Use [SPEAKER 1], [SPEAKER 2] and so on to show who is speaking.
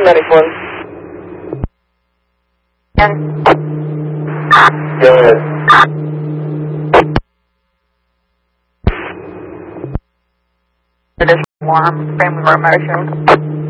[SPEAKER 1] paramedic one. Go ahead.
[SPEAKER 2] Additional warm, family room motion.